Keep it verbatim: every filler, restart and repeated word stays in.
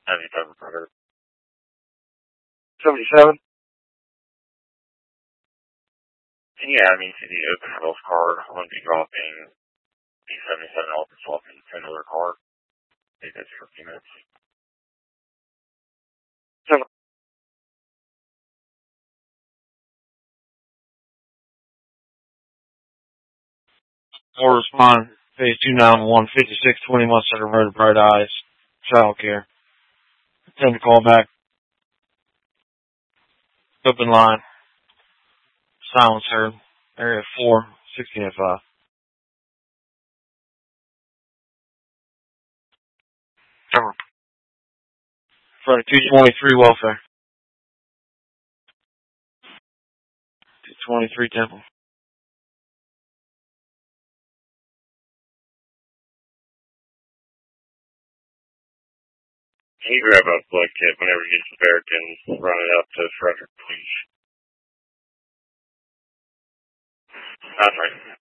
Have you ever heard? seventy-seven? Yeah, I mean, to the open house card, I'm going to be dropping B seventy-seven off and swapping the ten dollar card. Take this for a few minutes. Seven. Or respond, phase two nine one, fifty-six twenty Mustang Road, Bright Eyes, Child Care. Send a call back. Open line. Silence heard. Area four, sixteen oh five. Cover. Front of two twenty-three welfare. two twenty-three Temple. Can you grab a blood kit whenever you get to Barrington and run it up to Frederick, please? That's right.